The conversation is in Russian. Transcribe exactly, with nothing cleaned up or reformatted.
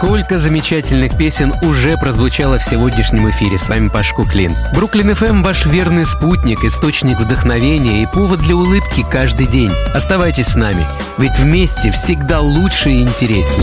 Сколько замечательных песен уже прозвучало в сегодняшнем эфире. С вами Паш Куклин. Бруклин эф эм — ваш верный спутник, источник вдохновения и повод для улыбки каждый день. Оставайтесь с нами, ведь вместе всегда лучше и интереснее.